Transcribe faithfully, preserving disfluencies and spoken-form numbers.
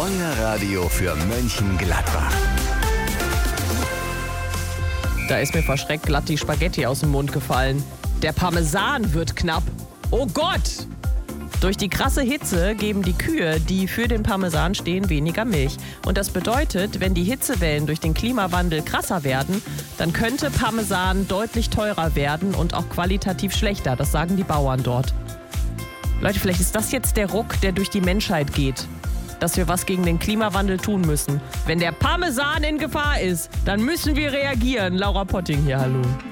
Euer Radio für Mönchengladbach. Da ist mir vor Schreck glatt die Spaghetti aus dem Mund gefallen. Der Parmesan wird knapp. Oh Gott! Durch die krasse Hitze geben die Kühe, die für den Parmesan stehen, weniger Milch. Und das bedeutet, wenn die Hitzewellen durch den Klimawandel krasser werden, dann könnte Parmesan deutlich teurer werden und auch qualitativ schlechter. Das sagen die Bauern dort. Leute, vielleicht ist das jetzt der Ruck, der durch die Menschheit geht. Dass wir was gegen den Klimawandel tun müssen. Wenn der Parmesan in Gefahr ist, dann müssen wir reagieren. Laura Potting hier, hallo.